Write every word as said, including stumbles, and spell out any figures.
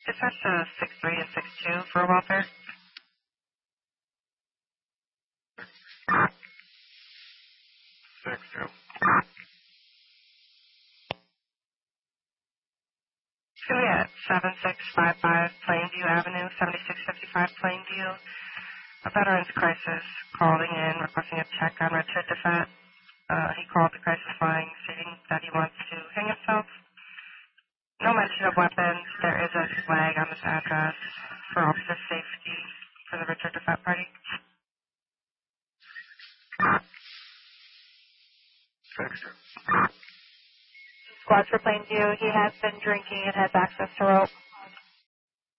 Dispatch to six three and six two for welfare. six two. It's going to be at seven six five five Plainview Avenue, seventy-six fifty-five Plainview. A veteran's crisis calling in, requesting a check on Richard DeFett. Uh, he called the crisis line stating that he wants to hang himself. No mention of weapons. There is a flag on this address for officer safety for the Richard DeFett party. six two. Squad for Plainview. He has been drinking and has access to rope.